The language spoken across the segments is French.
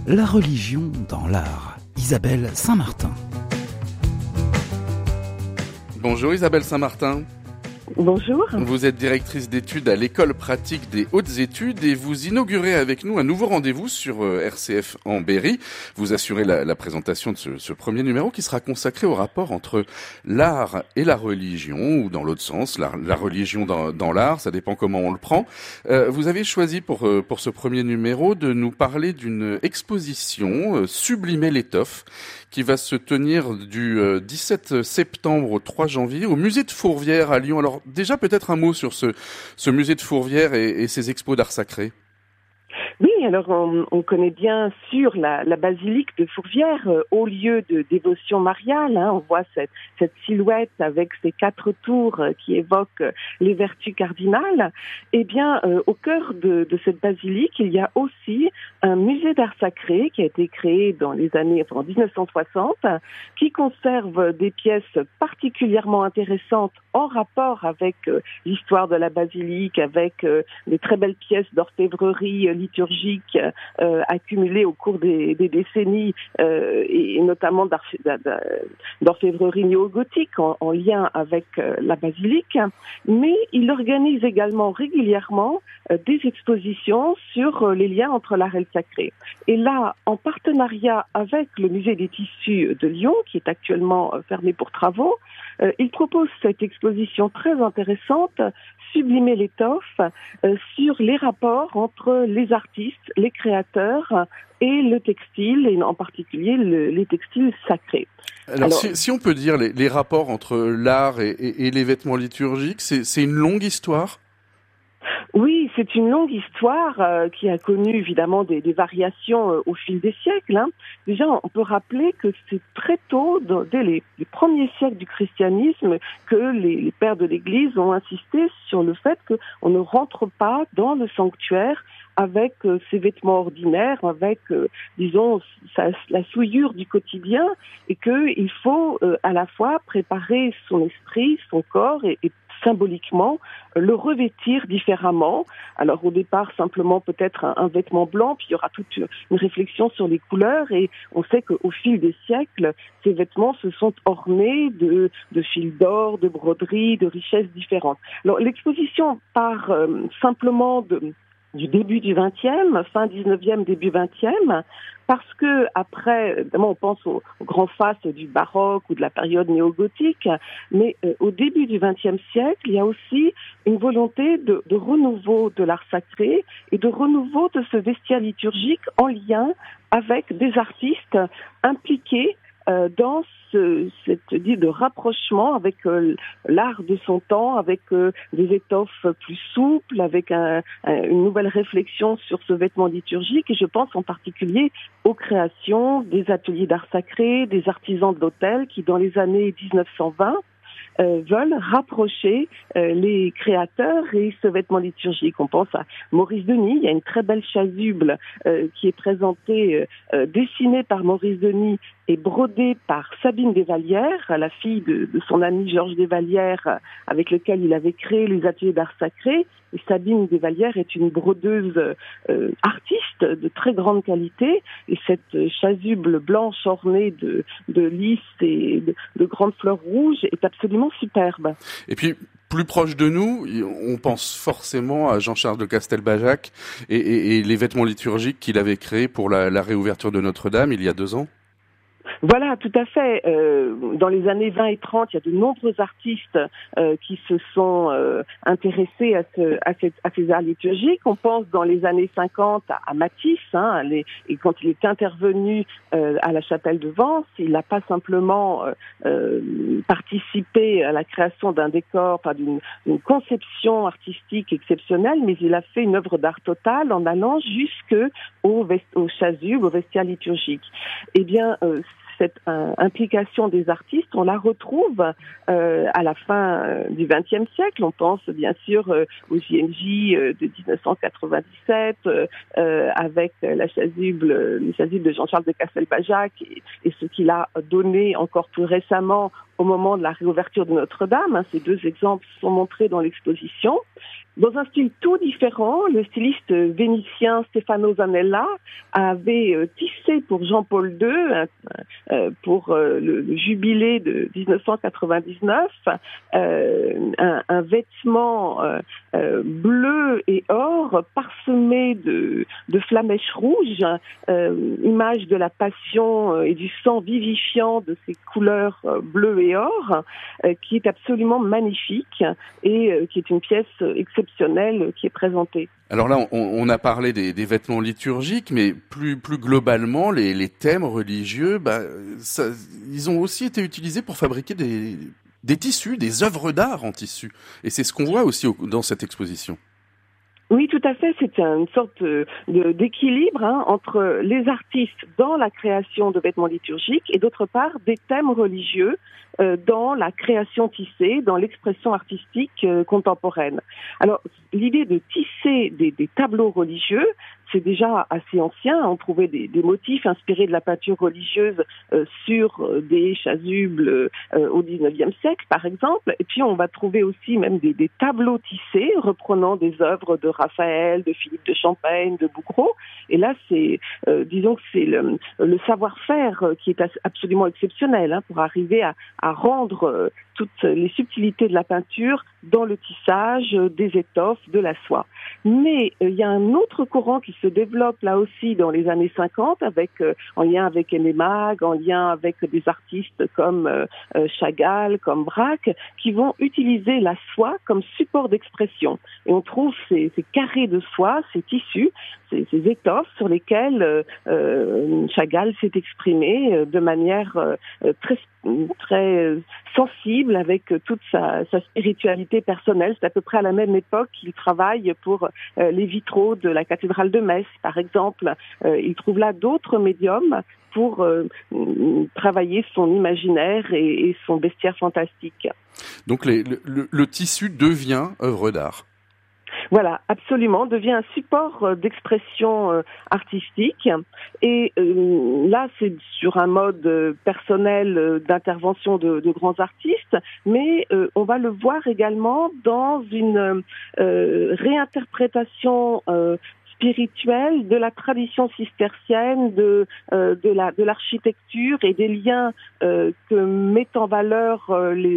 La religion dans l'art. Isabelle Saint-Martin. Bonjour Isabelle Saint-Martin. Bonjour. Vous êtes directrice d'études à l'École pratique des hautes études et vous inaugurez avec nous un nouveau rendez-vous sur RCF en Berry. Vous assurez la présentation de ce premier numéro qui sera consacré au rapport entre l'art et la religion, ou dans l'autre sens, la religion dans l'art, ça dépend comment on le prend. Vous avez choisi pour ce premier numéro de nous parler d'une exposition, Sublimer l'étoffe, qui va se tenir du 17 septembre au 3 janvier au musée de Fourvière à Lyon. Alors déjà peut-être un mot sur ce musée de Fourvière et ses expos d'art sacré. Oui, alors on connaît bien sûr la basilique de Fourvière, haut lieu de dévotion mariale. On voit cette silhouette avec ses 4 tours qui évoquent les vertus cardinales. Eh bien, au cœur de cette basilique, il y a aussi un musée d'art sacré qui a été créé en 1960, qui conserve des pièces particulièrement intéressantes en rapport avec l'histoire de la basilique, avec des très belles pièces d'orfèvrerie liturgique accumulées au cours des décennies et notamment d'orfèvrerie néo-gothique en lien avec la basilique. Mais il organise également régulièrement des expositions sur les liens entre l'art et le sacré. Et là, en partenariat avec le musée des tissus de Lyon, qui est actuellement fermé pour travaux, il propose cette exposition très intéressante, Sublimer l'étoffe, sur les rapports entre les artistes, les créateurs et le textile, et en particulier les textiles sacrés. Alors si on peut dire les rapports entre l'art et les vêtements liturgiques, c'est une longue histoire ? Oui, c'est une longue histoire qui a connu évidemment des variations au fil des siècles. Déjà, on peut rappeler que c'est très tôt, dès les premiers siècles du christianisme, que les pères de l'Église ont insisté sur le fait qu'on ne rentre pas dans le sanctuaire avec ses vêtements ordinaires, avec, la souillure du quotidien, et qu'il faut à la fois préparer son esprit, son corps et symboliquement le revêtir différemment. Alors au départ simplement peut-être un vêtement blanc, puis il y aura toute une réflexion sur les couleurs, et on sait qu'au fil des siècles, ces vêtements se sont ornés de fils d'or, de broderies, de richesses différentes. Alors l'exposition part simplement du début du XXe, fin 19e, début XXe, parce que après, évidemment, on pense aux grands fastes du baroque ou de la période néo-gothique, mais au début du XXe siècle, il y a aussi une volonté de renouveau de l'art sacré et de renouveau de ce vestiaire liturgique en lien avec des artistes impliqués dans cette idée de rapprochement avec l'art de son temps, avec des étoffes plus souples, avec une nouvelle réflexion sur ce vêtement liturgique. Et je pense en particulier aux créations des ateliers d'art sacré, des artisans de l'autel qui, dans les années 1920, veulent rapprocher les créateurs et ce vêtement liturgique. On pense à Maurice Denis. Il y a une très belle chasuble qui est présentée, dessinée par Maurice Denis et brodée par Sabine Desvallières, la fille de son ami Georges Desvallières, avec lequel il avait créé les ateliers d'art sacré. Et Sabine Desvallières est une brodeuse artiste de très grande qualité, et cette chasuble blanche ornée de lys et de grandes fleurs rouges est absolument superbe. Et puis, plus proche de nous, on pense forcément à Jean-Charles de Castelbajac et les vêtements liturgiques qu'il avait créés pour la réouverture de Notre-Dame il y a 2 ans. Voilà, tout à fait. Dans les années 20 et 30, il y a de nombreux artistes qui se sont intéressés à ces arts liturgiques. On pense dans les années 50 à Matisse, et quand il est intervenu à la chapelle de Vence, il n'a pas simplement participé à la création d'un décor, d'une conception artistique exceptionnelle, mais il a fait une œuvre d'art totale en allant jusque aux chasubles, au vestiaire liturgique. Eh bien, cette implication des artistes, on la retrouve à la fin du XXe siècle. On pense bien sûr au JMJ de 1997 avec les chasubles de Jean-Charles de Castelbajac et ce qu'il a donné encore plus récemment au moment de la réouverture de Notre-Dame. Ces 2 exemples sont montrés dans l'exposition. Dans un style tout différent, le styliste vénitien Stefano Zanella avait tissé pour Jean-Paul II, pour le jubilé de 1999, un vêtement bleu et or parsemé de flamèches rouges, image de la passion et du sang vivifiant de ces couleurs bleu et or, qui est absolument magnifique et qui est une pièce exceptionnelle qui est présentée. Alors là, on a parlé des vêtements liturgiques, mais plus globalement, les thèmes religieux, ils ont aussi été utilisés pour fabriquer des tissus, des œuvres d'art en tissu. Et c'est ce qu'on voit aussi dans cette exposition. Oui, tout à fait. C'est une sorte d'équilibre entre les artistes dans la création de vêtements liturgiques et d'autre part des thèmes religieux dans la création tissée, dans l'expression artistique contemporaine. Alors, l'idée de tisser des tableaux religieux, c'est déjà assez ancien. On trouvait des motifs inspirés de la peinture religieuse sur des chasubles au XIXe siècle, par exemple. Et puis, on va trouver aussi même des tableaux tissés reprenant des œuvres de Raphaël, de Philippe de Champaigne, de Bouguereau. Et là, disons que c'est le savoir-faire qui est absolument exceptionnel pour arriver à rendre toutes les subtilités de la peinture dans le tissage des étoffes, de la soie. Mais il y a un autre courant qui se développe là aussi dans les années 50, en lien avec Aimé Mag, en lien avec des artistes comme Chagall, comme Braque, qui vont utiliser la soie comme support d'expression. Et on trouve ces carrés de soie, ces tissus, ces étoffes sur lesquelles Chagall s'est exprimé de manière très sensible, avec toute sa spiritualité personnelle. C'est à peu près à la même époque qu'il travaille pour les vitraux de la cathédrale de Metz, par exemple. Il trouve là d'autres médiums pour travailler son imaginaire et son bestiaire fantastique. Donc le tissu devient œuvre d'art. Voilà, absolument, devient un support d'expression artistique. Et là, c'est sur un mode personnel d'intervention de grands artistes, mais on va le voir également dans une réinterprétation spirituelle de la tradition cistercienne, de l'architecture et des liens que mettent en valeur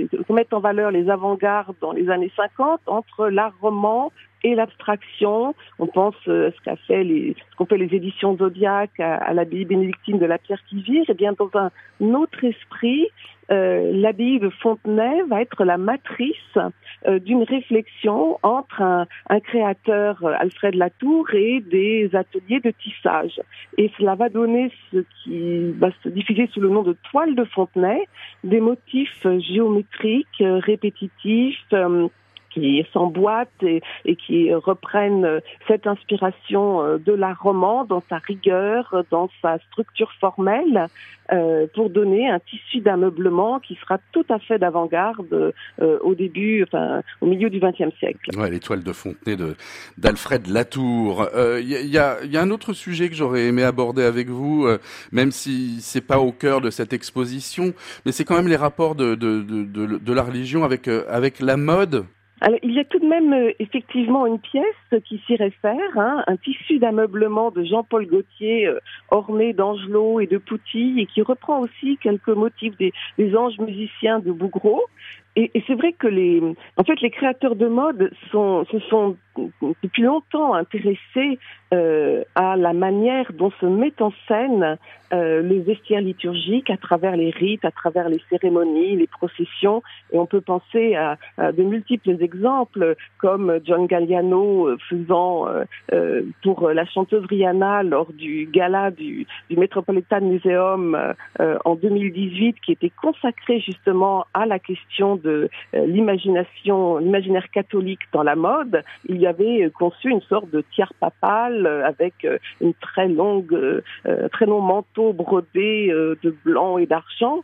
les avant-gardes dans les années 50 entre l'art roman et l'abstraction. On pense ce qu'ont fait les éditions Zodiac à l'abbaye bénédictine de la Pierre-qui-Vire. Et bien dans un autre esprit, l'abbaye de Fontenay va être la matrice d'une réflexion entre un créateur, Alfred Latour, et des ateliers de tissage. Et cela va donner ce qui va se diffuser sous le nom de toile de Fontenay, des motifs géométriques, répétitifs, qui s'emboîtent et qui reprennent cette inspiration de l'art roman dans sa rigueur, dans sa structure formelle, pour donner un tissu d'ameublement qui sera tout à fait d'avant-garde au milieu du XXe siècle. Ouais, les toiles de Fontenay d'Alfred Latour. Y a un autre sujet que j'aurais aimé aborder avec vous, même si c'est pas au cœur de cette exposition, mais c'est quand même les rapports de la religion avec la mode. Alors, il y a tout de même effectivement une pièce qui s'y réfère, un tissu d'ameublement de Jean-Paul Gaultier orné d'angelots et de poutilles et qui reprend aussi quelques motifs des anges musiciens de Bouguereau. Et c'est vrai que les créateurs de mode se sont depuis longtemps intéressés à la manière dont se mettent en scène les vestiaires liturgiques à travers les rites, à travers les cérémonies, les processions. Et on peut penser à de multiples exemples, comme John Galliano faisant pour la chanteuse Rihanna lors du gala du Metropolitan Museum en 2018, qui était consacré justement à la question de l'imaginaire catholique dans la mode. Il y avait conçu une sorte de tiare papale avec une très long manteau brodé de blanc et d'argent.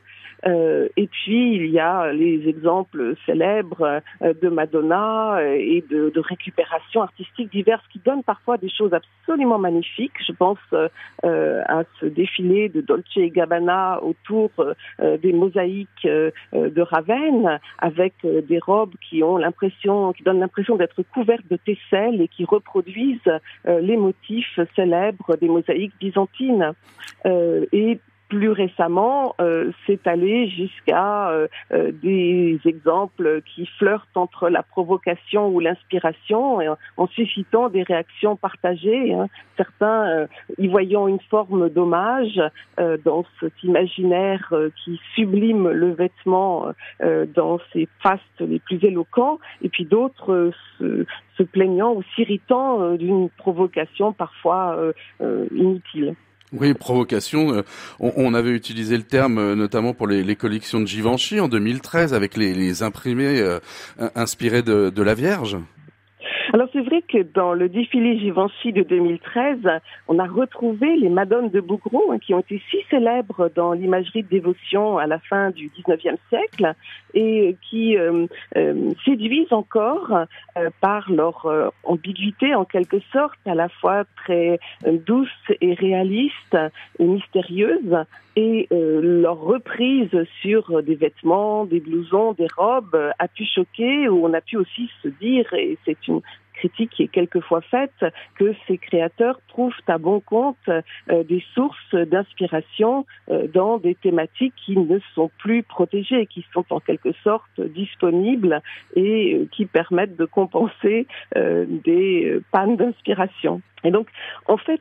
Et puis il y a les exemples célèbres de Madonna et de récupération artistique diverses qui donnent parfois des choses absolument magnifiques. Je pense à ce défilé de Dolce & Gabbana autour des mosaïques de Ravenne, avec des robes qui donnent l'impression d'être couvertes de tesselles et qui reproduisent les motifs célèbres des mosaïques byzantines. Et plus récemment, c'est allé jusqu'à des exemples qui flirtent entre la provocation ou l'inspiration, en suscitant des réactions partagées. Certains y voyant une forme d'hommage dans cet imaginaire qui sublime le vêtement dans ses fastes les plus éloquents, et puis d'autres se plaignant ou s'irritant d'une provocation parfois inutile. Oui, provocation. On avait utilisé le terme notamment pour les collections de Givenchy en 2013 avec les imprimés inspirés de la Vierge. Alors c'est vrai que dans le défilé Givenchy de 2013, on a retrouvé les Madones de Bouguereau qui ont été si célèbres dans l'imagerie de dévotion à la fin du 19e siècle et qui séduisent encore par leur ambiguïté en quelque sorte, à la fois très douce et réaliste et mystérieuse, et leur reprise sur des vêtements, des blousons, des robes a pu choquer, où on a pu aussi se dire, et c'est une critique qui est quelquefois faite, que ces créateurs trouvent à bon compte des sources d'inspiration dans des thématiques qui ne sont plus protégées, qui sont en quelque sorte disponibles et qui permettent de compenser des pannes d'inspiration. Et donc, en fait,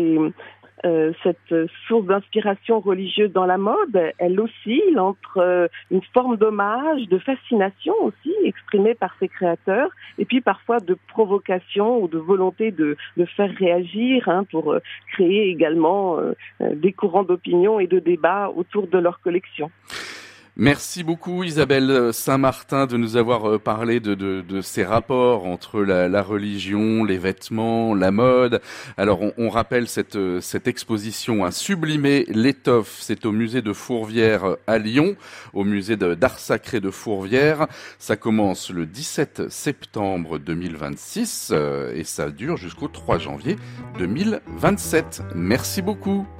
cette source d'inspiration religieuse dans la mode, elle oscille entre une forme d'hommage, de fascination aussi, exprimée par ses créateurs, et puis parfois de provocation ou de volonté de faire réagir pour créer également des courants d'opinion et de débat autour de leur collection. Merci beaucoup Isabelle Saint-Martin de nous avoir parlé de ces rapports entre la religion, les vêtements, la mode. Alors on rappelle cette exposition à Sublimer l'étoffe, c'est au musée de Fourvière à Lyon, au musée d'art sacré de Fourvière. Ça commence le 17 septembre 2026 et ça dure jusqu'au 3 janvier 2027. Merci beaucoup.